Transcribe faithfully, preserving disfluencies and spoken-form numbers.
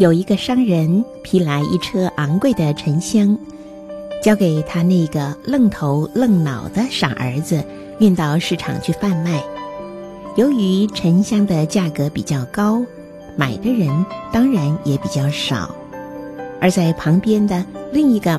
有一个商人批来一车昂贵的沉香，交给他那个愣头愣脑的傻儿子运到市场去贩卖。由于沉香的价格比较高，买的人当然也比较少。而在旁边的另一个